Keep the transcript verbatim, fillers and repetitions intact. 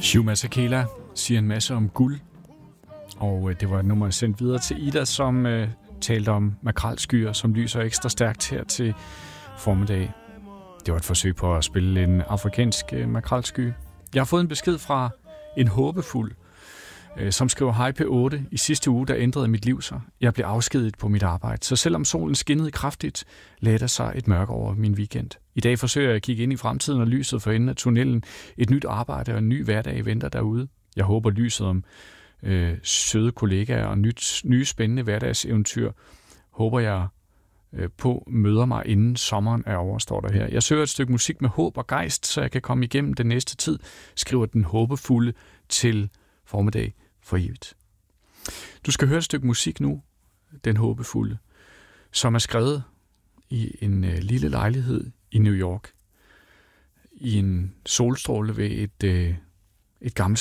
Hugh Masekela siger en masse om guld, og det var et nummer sendt videre til Ida, som øh, talte om makrelskyer, som lyser ekstra stærkt her til formiddag. Det var et forsøg på at spille en afrikansk øh, makrelsky. Jeg har fået en besked fra en håbefuld, øh, som skriver: Hej P otte, i sidste uge der ændrede mit liv sig. Jeg blev afskediget på mit arbejde, så selvom solen skinnede kraftigt, lagde der sig et mørke over min weekend. I dag forsøger jeg at kigge ind i fremtiden og lyset for enden af tunnelen. Et nyt arbejde og en ny hverdag venter derude. Jeg håber lyset om øh, søde kollegaer og nyt, nye spændende hverdagseventyr håber jeg øh, på møder mig inden sommeren er over, står der her. Jeg søger et stykke musik med håb og gejst, så jeg kan komme igennem den næste tid, skriver den håbefulde til formiddag for evigt. Du skal høre et stykke musik nu, den håbefulde, som er skrevet i en øh, lille lejlighed i New York, i en solstråle ved et, øh, et gammelt